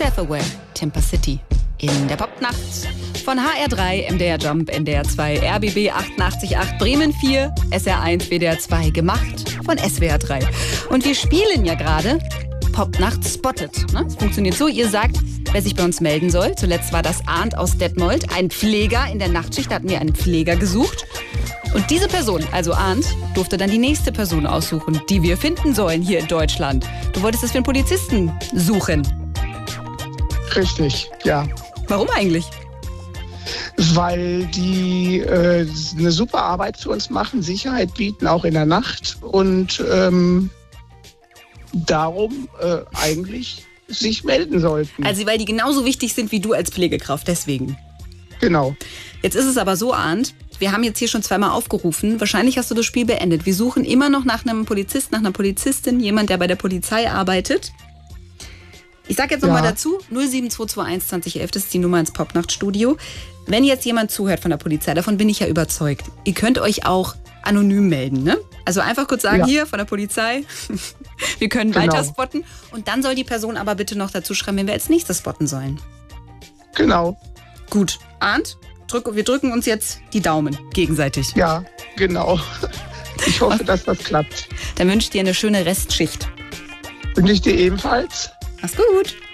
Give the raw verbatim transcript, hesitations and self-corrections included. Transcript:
Self-Aware, Timber City. In der Popnacht von H R drei, M D R Jump, N D R zwei, R B B achtundachtzig Komma acht, Bremen vier, S R eins, W D R zwei, gemacht von S W R drei. Und wir spielen ja gerade Popnacht Spotted. Ne? Es funktioniert so, ihr sagt, wer sich bei uns melden soll. Zuletzt war das Arndt aus Detmold, ein Pfleger in der Nachtschicht. Da hatten wir einen Pfleger gesucht. Und diese Person, also Arndt, durfte dann die nächste Person aussuchen, die wir finden sollen hier in Deutschland. Du wolltest es für einen Polizisten suchen. Richtig, ja. Warum eigentlich? Weil die äh, eine super Arbeit für uns machen, Sicherheit bieten, auch in der Nacht. Und ähm, darum äh, eigentlich sich melden sollten. Also weil die genauso wichtig sind wie du als Pflegekraft, deswegen. Genau. Jetzt ist es aber so, Arndt, wir haben jetzt hier schon zweimal aufgerufen. Wahrscheinlich hast du das Spiel beendet. Wir suchen immer noch nach einem Polizisten, nach einer Polizistin, jemand, der bei der Polizei arbeitet. Ich sage jetzt nochmal Ja. dazu, null sieben zwei zwei eins zwanzig elf, das ist die Nummer ins Popnachtstudio. Wenn jetzt jemand zuhört von der Polizei, davon bin ich ja überzeugt, ihr könnt euch auch anonym melden, ne? Also einfach kurz sagen, Ja. hier von der Polizei, wir können Genau. weiter spotten. Und dann soll die Person aber bitte noch dazu schreiben, wenn wir als nächstes spotten sollen. Genau. Gut, Arndt, drück, wir drücken uns jetzt die Daumen gegenseitig. Ja, genau. Ich hoffe, dass das klappt. Dann wünsche ich dir eine schöne Restschicht. Und ich dir ebenfalls. Mach's gut.